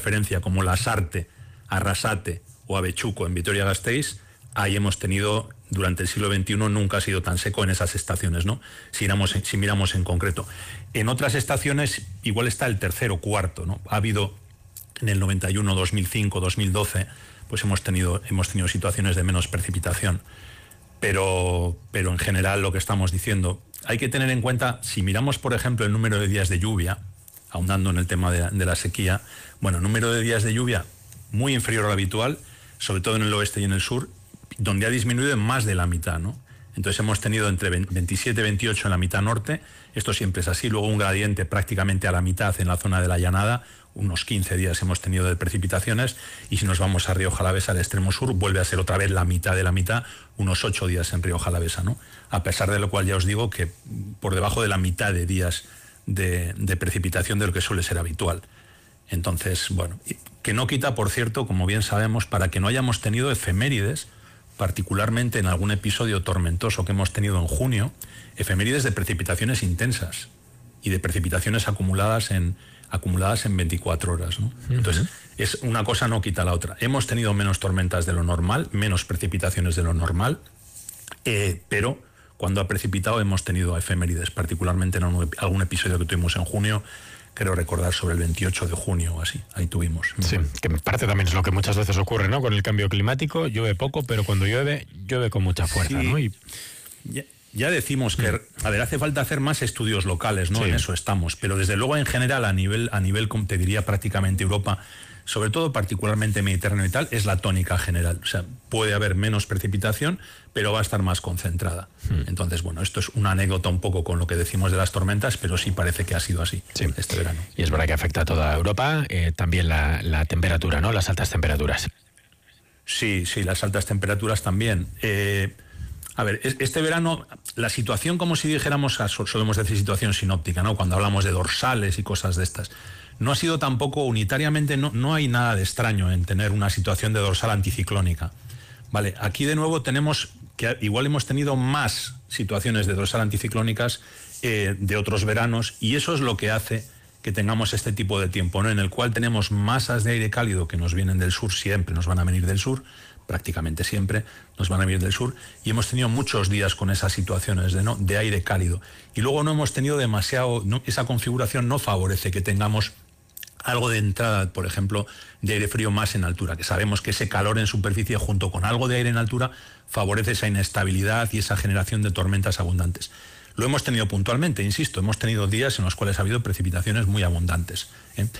referencia, como Lasarte, Arrasate o Avechuco en Vitoria-Gasteiz, ahí hemos tenido, durante el siglo XXI, nunca ha sido tan seco en esas estaciones, ¿no? Si miramos en concreto. En otras estaciones igual está el tercero o cuarto, ¿no? Ha habido en el 91, 2005, 2012, pues hemos tenido situaciones de menos precipitación. Pero en general lo que estamos diciendo, hay que tener en cuenta, si miramos por ejemplo el número de días de lluvia, ahondando en el tema de la sequía, bueno, número de días de lluvia muy inferior al habitual, sobre todo en el oeste y en el sur, donde ha disminuido en más de la mitad, ¿no? Entonces hemos tenido entre 27 y 28 en la mitad norte, esto siempre es así, luego un gradiente prácticamente a la mitad en la zona de la Llanada, unos 15 días hemos tenido de precipitaciones, y si nos vamos a Rioja Alavesa, al extremo sur, vuelve a ser otra vez la mitad de la mitad, unos 8 días en Rioja Alavesa, ¿no? A pesar de lo cual ya os digo que por debajo de la mitad de días de precipitación de lo que suele ser habitual. Entonces, bueno, que no quita, por cierto, como bien sabemos, para que no hayamos tenido efemérides, particularmente en algún episodio tormentoso que hemos tenido en junio, efemérides de precipitaciones intensas y de precipitaciones acumuladas en 24 horas, ¿no? Entonces, es una cosa no quita la otra. Hemos tenido menos tormentas de lo normal, menos precipitaciones de lo normal, pero cuando ha precipitado hemos tenido efemérides, particularmente en algún episodio que tuvimos en junio, creo recordar sobre el 28 de junio o así, ahí tuvimos. Sí, que en parte también es lo que muchas veces ocurre, ¿no? Con el cambio climático, llueve poco, pero cuando llueve con mucha fuerza, sí, ¿no? Y ya decimos que, a ver, hace falta hacer más estudios locales, ¿no? Sí. En eso estamos, pero desde luego en general a nivel, como te diría, prácticamente Europa, sobre todo particularmente Mediterráneo y tal, es la tónica general. O sea, puede haber menos precipitación, pero va a estar más concentrada. Entonces, bueno, esto es una anécdota un poco con lo que decimos de las tormentas, pero sí parece que ha sido así este verano. Y es verdad que afecta a toda Europa, también la temperatura, ¿no? Las altas temperaturas. Sí, las altas temperaturas también. A ver, este verano, la situación, como si dijéramos, solemos decir situación sinóptica, ¿no? Cuando hablamos de dorsales y cosas de estas. No ha sido tampoco unitariamente, no hay nada de extraño en tener una situación de dorsal anticiclónica. Vale, aquí de nuevo tenemos que igual hemos tenido más situaciones de dorsal anticiclónicas de otros veranos, y eso es lo que hace que tengamos este tipo de tiempo, ¿no? En el cual tenemos masas de aire cálido que nos vienen del sur, siempre nos van a venir del sur, prácticamente siempre nos van a venir del sur, y hemos tenido muchos días con esas situaciones de aire cálido. Y luego no hemos tenido esa configuración no favorece que tengamos algo de entrada, por ejemplo, de aire frío más en altura, que sabemos que ese calor en superficie junto con algo de aire en altura favorece esa inestabilidad y esa generación de tormentas abundantes. Lo hemos tenido puntualmente, insisto, hemos tenido días en los cuales ha habido precipitaciones muy abundantes,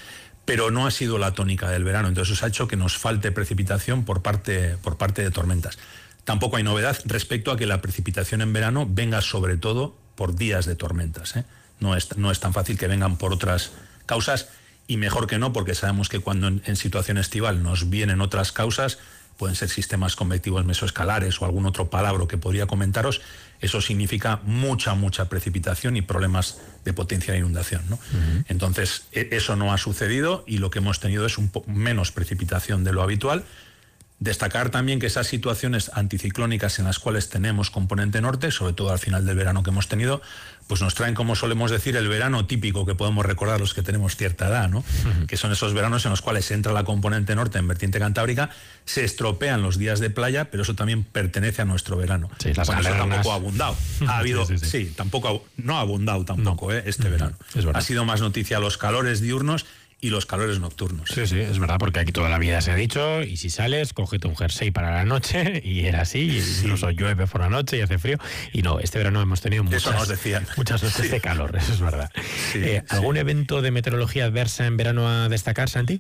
pero no ha sido la tónica del verano, entonces eso ha hecho que nos falte precipitación por parte de tormentas. Tampoco hay novedad respecto a que la precipitación en verano venga sobre todo por días de tormentas, No es tan fácil que vengan por otras causas, y mejor que no, porque sabemos que cuando en situación estival nos vienen otras causas, pueden ser sistemas convectivos mesoescalares o algún otro palabro que podría comentaros, eso significa mucha precipitación y problemas de potencia de inundación, ¿no? Entonces, eso no ha sucedido, y lo que hemos tenido es menos precipitación de lo habitual. Destacar también que esas situaciones anticiclónicas en las cuales tenemos componente norte, sobre todo al final del verano que hemos tenido, pues nos traen, como solemos decir, el verano típico que podemos recordar los que tenemos cierta edad, ¿no? Que son esos veranos en los cuales entra la componente norte en vertiente cantábrica, se estropean los días de playa, pero eso también pertenece a nuestro verano. Sí, eso tampoco ha abundado. Ha habido, no ha abundado tampoco, este verano. Ha sido más noticia los calores diurnos y los calores nocturnos. Sí, es verdad, porque aquí toda la vida se ha dicho, y si sales, cógete un jersey para la noche, y era así, y incluso llueve por la noche y hace frío, y no, este verano hemos tenido muchas noches de calor, eso es verdad. ¿Algún evento de meteorología adversa en verano a destacar, Santi?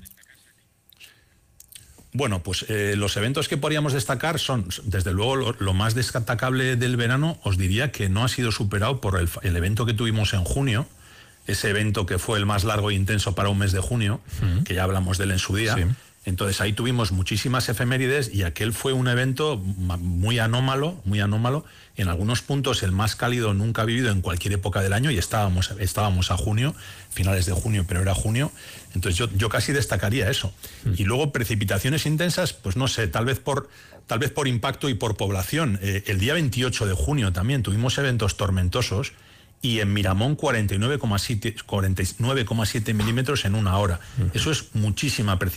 Bueno, pues los eventos que podríamos destacar son, desde luego, lo más destacable del verano, os diría que no ha sido superado por el evento que tuvimos en junio, ese evento que fue el más largo e intenso para un mes de junio, que ya hablamos de él en su día. Entonces ahí tuvimos muchísimas efemérides, y aquel fue un evento muy anómalo, en algunos puntos el más cálido nunca vivido en cualquier época del año, y estábamos a junio, finales de junio, pero era junio. Entonces yo casi destacaría eso. Y luego precipitaciones intensas, pues no sé, tal vez por impacto y por población. El día 28 de junio también tuvimos eventos tormentosos, y en Miramón 49,7 milímetros en una hora. Eso es muchísima precipitación.